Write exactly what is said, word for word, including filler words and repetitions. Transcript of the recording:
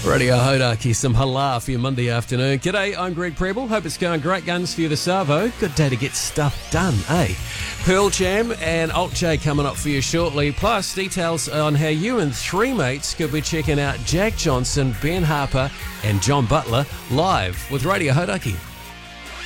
Radio Hodaki, some halal for your Monday afternoon. G'day, I'm Greg Preble. Hope it's going great guns for you this Savo. Good day to get stuff done, eh? Pearl Jam and Alt J coming up for you shortly. Plus, details on how you and three mates could be checking out Jack Johnson, Ben Harper and John Butler live with Radio Hodaki.